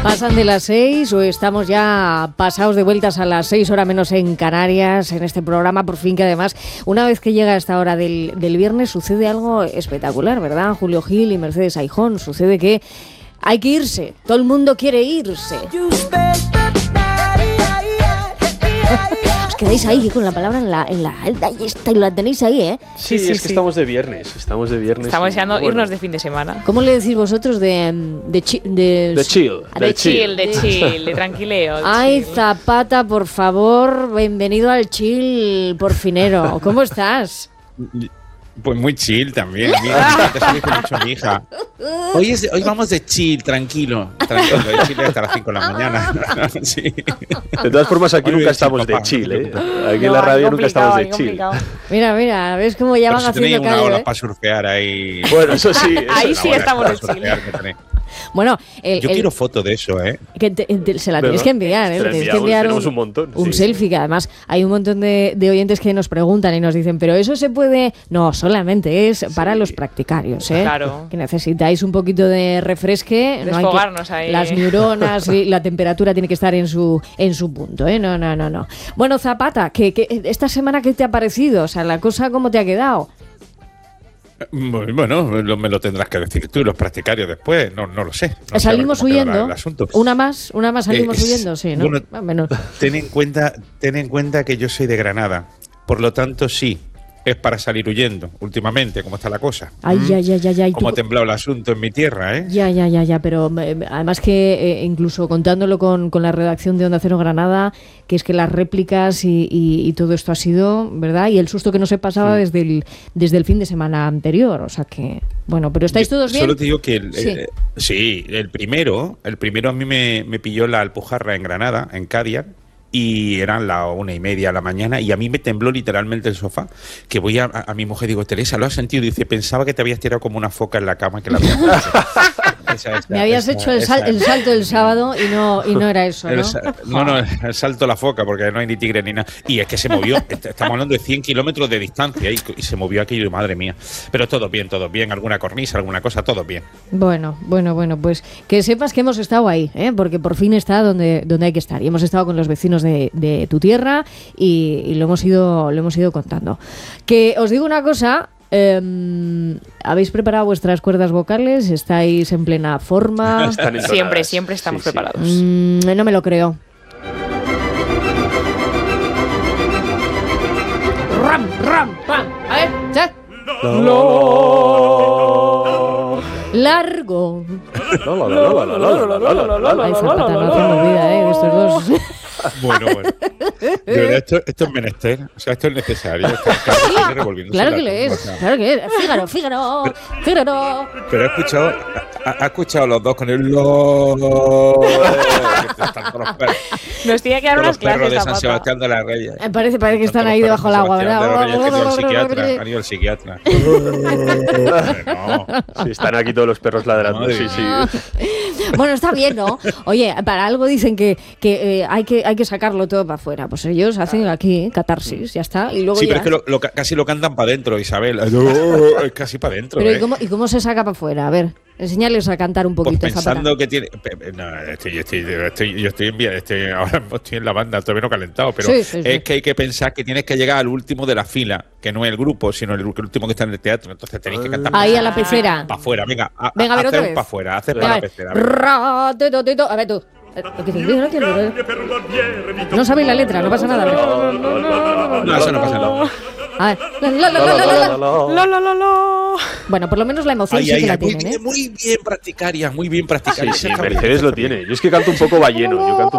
Pasan de las 6 o estamos ya pasados de vueltas a las 6 horas menos en Canarias, en este programa, por fin, que además, una vez que llega esta hora del viernes, sucede algo espectacular, ¿verdad? Julio Gil y Mercedes Aijón, sucede que hay que irse, todo el mundo quiere irse. Os quedáis ahí con la palabra en la y la tenéis ahí, ¿eh? Sí, es que estamos de viernes. Estamos deseando irnos de fin de semana. ¿Cómo le decís vosotros de chill, de tranquileo? Ay, Zapata, por favor, bienvenido al chill porfinero. ¿Cómo estás? Pues muy chill también. Mira, te salí con mucho a mi hija. Hoy vamos de chill, tranquilo. De chill hasta las 5 de la mañana. Sí. De todas formas, aquí nunca estamos de chill, ¿eh? Aquí en la radio nunca estamos de chill. Mira, ¿ves cómo ya van haciendo callo? Una ola para surfear ahí. Bueno, eso sí. Ahí sí estamos de chill. Bueno, yo quiero foto de eso, ¿eh? Que se la tienes que enviar, ¿eh? Tienes que enviar un montón. Un selfie, que además hay un montón de oyentes que nos preguntan y nos dicen, pero eso se puede... No, solamente es para los practicarios, ¿eh? Claro. Que necesitáis un poquito de refresque. Desfogarnos ahí. Las neuronas y la temperatura tiene que estar en su punto, ¿eh? No. Bueno, Zapata, que esta semana, ¿qué te ha parecido? O sea, la cosa, ¿cómo te ha quedado? Bueno, me lo tendrás que decir tú, los practicarios después, no lo sé. No salimos huyendo. Una más salimos huyendo, sí, ¿no? Bueno, ten en cuenta que yo soy de Granada, por lo tanto sí, es para salir huyendo últimamente, como está la cosa. Ay, ya. Como ha temblado el asunto en mi tierra, ¿eh? Ya, pero además que incluso contándolo con la redacción de Onda Cero Granada, que es que las réplicas y todo esto ha sido, ¿verdad? Y el susto que no se pasaba desde el fin de semana anterior, o sea que... Bueno, pero ¿estáis todos bien? Solo te digo que el primero a mí me pilló la Alpujarra en Granada, en Cádiz, y eran las 1:30 de la mañana y a mí me tembló literalmente el sofá, que voy a mi mujer, digo, Teresa, ¿lo has sentido? Y dice, pensaba que te habías tirado como una foca en la cama, que la habías me habías hecho el salto del sábado y no era eso, ¿no? No, el salto a la foca, porque no hay ni tigre ni nada. Y es que se movió, estamos hablando de 100 kilómetros de distancia y se movió aquello, madre mía. Pero todo bien, alguna cornisa, alguna cosa, todo bien. Bueno, pues que sepas que hemos estado ahí, ¿eh? Porque por fin está donde hay que estar. Y hemos estado con los vecinos de tu tierra y lo hemos ido contando. Que os digo una cosa... ¿habéis preparado vuestras cuerdas vocales? ¿Estáis en plena forma? Siempre estamos preparados. No me lo creo. Ram, pam. A ver, ¿ya? Largo. Ay, Zapata, no hacemos vida, de estos dos. Bueno. De verdad, esto es menester. O sea, esto es necesario. Claro que lo es. Fígaro. Pero ha escuchado los dos con el Nos tiene que dar unas clases. Los perros de San Sebastián de la Reyes. Parece que están ahí debajo del agua, ¿verdad? Han ido al psiquiatra. No. Sí, están aquí todos los perros ladrando. Sí. Bueno, está bien, ¿no? Oye, para algo dicen que hay que sacarlo todo para afuera. Pues ellos hacen aquí catarsis, ya está. Y luego pero es que casi lo cantan para adentro, Isabel. Es casi para adentro. Pero ¿y cómo se saca para afuera? A ver, enseñarles a cantar un poquito. Pues pensando que tiene... No, yo estoy ahora estoy en la banda, todavía no calentado, pero sí. Es que hay que pensar que tienes que llegar al último de la fila, que no es el grupo, sino el último que está en el teatro. Entonces tenéis que cantar ahí a la pecera. Para afuera, venga, a ver otra vez. Para afuera, hacer para la pecera. A ver tú. No sabéis la letra, no pasa nada. No, eso no pasa nada. A ver. Bueno, por lo menos la emoción sí que la tienen, ¿eh? Muy bien practicar. Sí, Mercedes lo tiene. Yo es que canto un poco balleno.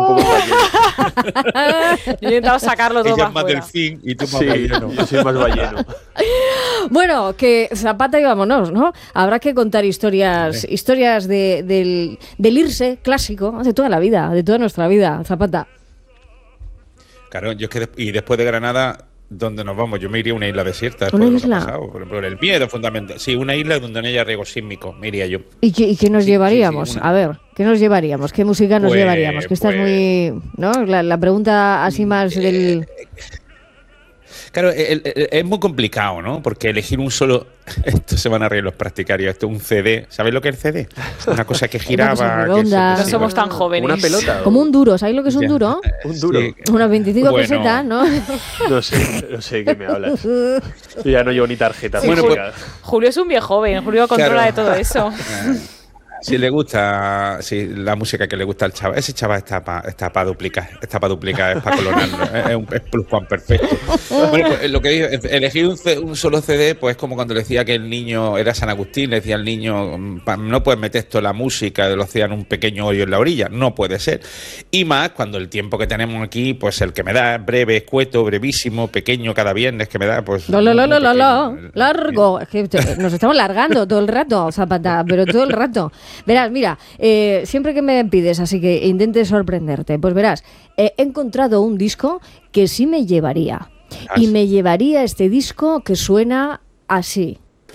Yo he intentado sacarlo todo. Ella es más delfín y tú más balleno. Yo soy más balleno. Bueno, que Zapata y vámonos, ¿no? Habrá que contar historias del irse clásico de toda la vida, de toda nuestra vida, Zapata. Claro, yo es que y después de Granada, ¿dónde nos vamos? Yo me iría a una isla desierta. ¿Una isla? Por ejemplo, el miedo fundamental. Sí, una isla donde no haya riesgo sísmico, me iría yo. ¿Y qué nos llevaríamos? A ver, ¿qué nos llevaríamos? ¿Qué música nos llevaríamos? Que estás muy... ¿no? La pregunta así más del... Claro, es muy complicado, ¿no? Porque elegir un solo... Esto se van a reír los practicarios. Esto es un CD. ¿Sabéis lo que es el CD? Una cosa que giraba. Una cosa redonda. No somos tan jóvenes. Una pelota. Como un duro, ¿sabéis lo que es un duro? Un duro. Sí. Unas 25 Bueno. pesetas, ¿no? No sé de qué me hablas. Yo ya no llevo ni tarjeta. Bueno, física. Julio es un viejo joven. Julio controla Claro. de todo eso. Si le gusta, si la música que le gusta al chaval, ese chaval está para duplicar, es para clonarlo, es plus cuan perfecto. Bueno, pues, lo que digo, elegir un solo CD, pues es como cuando le decía que el niño era San Agustín, le decía al niño, no puedes meter toda la música del océano en un pequeño hoyo en la orilla, no puede ser. Y más cuando el tiempo que tenemos aquí, pues el que me da es breve, escueto, brevísimo, pequeño cada viernes que me da, pues... Largo. Es que nos estamos largando todo el rato, Zapata, pero todo el rato. Verás, mira, siempre que me pides, así que intentes sorprenderte, pues verás, he encontrado un disco que sí me llevaría. Y me llevaría este disco que suena así.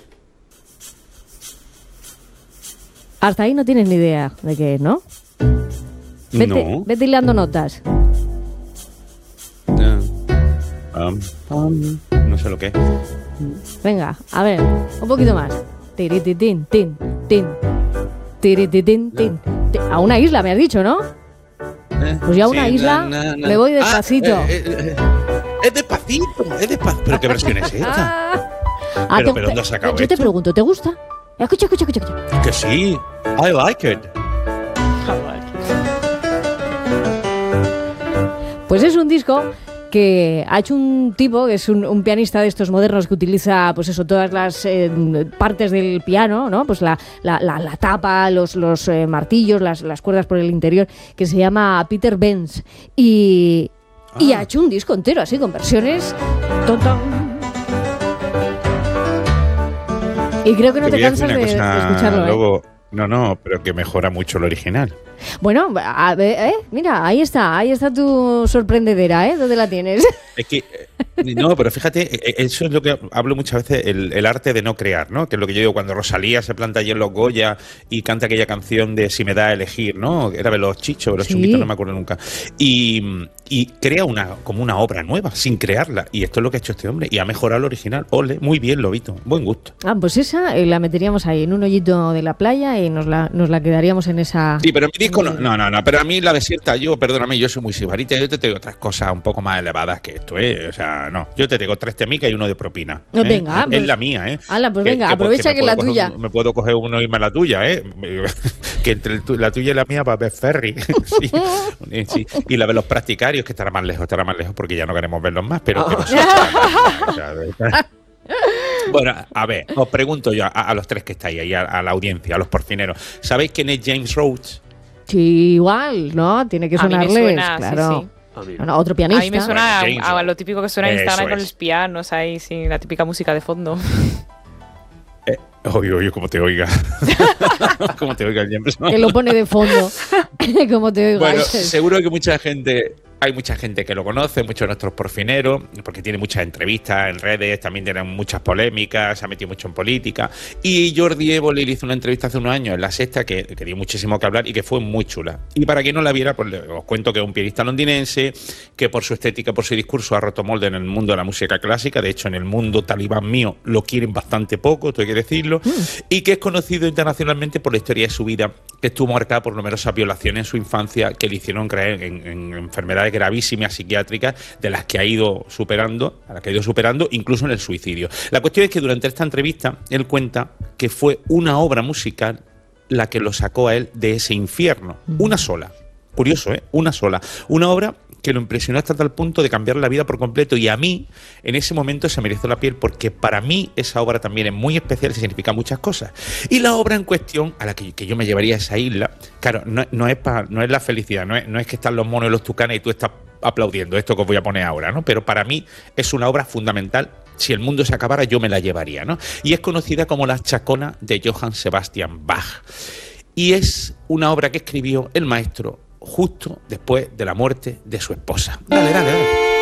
Hasta ahí no tienes ni idea de qué es, ¿no? No. Vete hilando notas. No sé lo que es. Venga, a ver, un poquito más. Tirititín, tin, tin. Tirititín, tin. A una isla me has dicho, ¿no? Pues ya a una isla me voy despacito. Es despacito, es despacito. ¿Pero qué versión es esta? ¿Pero dónde has sacado Yo te esto? pregunto, ¿te gusta? Escucha. Que sí, I like it. Pues es un disco que ha hecho un tipo, que es un pianista de estos modernos que utiliza, pues eso, todas las partes del piano, ¿no? Pues la tapa, los martillos, las cuerdas por el interior, que se llama Peter Benz. Y ha hecho un disco entero, así, con versiones. Y creo que no te cansas de escucharlo, ¿eh? Luego, no, pero que mejora mucho el original. Bueno, a ver, mira, ahí está tu sorprendedera, ¿eh? ¿Dónde la tienes? Es que, no, pero fíjate, eso es lo que hablo muchas veces, el arte de no crear, ¿no? Que es lo que yo digo, cuando Rosalía se planta allí en los Goya y canta aquella canción de Si me da a elegir, ¿no? Era de los Chichos, de los Chunguitos, no me acuerdo nunca. Y crea como una obra nueva, sin crearla. Y esto es lo que ha hecho este hombre. Y ha mejorado el original. Ole, muy bien, Lobito. Buen gusto. Pues esa la meteríamos ahí, en un hoyito de la playa y nos la quedaríamos en esa... Sí, pero mi disco no, pero a mí la desierta, perdóname, yo soy muy sibarita, yo te tengo otras cosas un poco más elevadas que esto, ¿eh? O sea, no, yo te tengo 3 temicas y uno de propina. Venga, pues, es la mía, ¿eh? Hala, pues venga, aprovecha que es la tuya. Me puedo coger uno y irme a la tuya, ¿eh? Que entre la tuya y la mía va a haber ferry. Sí. Y la de los practicarios, que estará más lejos, porque ya no queremos verlos más, pero que no sé. Bueno, a ver, os pregunto yo a los 3 que estáis ahí, a la audiencia, a los porcineros. ¿Sabéis quién es James Rhodes? Sí, igual, ¿no? Tiene que A mí me sonarles, suena, claro. sí. No, otro pianista. A mí me suena James a lo típico que suena en Instagram Eso con es. los pianos ahí, sí, la típica música de fondo. Oye, como te oiga. Como te oiga el James. Que lo pone de fondo. Como te oigo. Bueno, Ese. seguro que hay mucha gente que lo conoce, muchos de nuestros porfineros, porque tiene muchas entrevistas en redes, también tiene muchas polémicas, se ha metido mucho en política. Y Jordi Évole le hizo una entrevista hace unos años en La Sexta que dio muchísimo que hablar y que fue muy chula. Y para quien no la viera, pues os cuento que es un pianista londinense, que por su estética, por su discurso, ha roto molde en el mundo de la música clásica. De hecho, en el mundo talibán mío lo quieren bastante poco, esto hay que decirlo. Y que es conocido internacionalmente por la historia de su vida, que estuvo marcada por numerosas violaciones en su infancia que le hicieron creer en enfermedades gravísimas psiquiátricas de las que ha ido superando, incluso en el suicidio. La cuestión es que durante esta entrevista él cuenta que fue una obra musical la que lo sacó a él de ese infierno. Una sola. Curioso, ¿eh? Una sola. Una obra que lo impresionó hasta tal punto de cambiar la vida por completo, y a mí en ese momento se me erizó la piel, porque para mí esa obra también es muy especial y significa muchas cosas. Y la obra en cuestión, a la que yo me llevaría a esa isla, claro, no es la felicidad, no es que están los monos y los tucanes y tú estás aplaudiendo esto que os voy a poner ahora, ¿no? Pero para mí es una obra fundamental. Si el mundo se acabara, yo me la llevaría, ¿no? Y es conocida como La Chacona de Johann Sebastian Bach. Y es una obra que escribió el maestro justo después de la muerte de su esposa. Dale.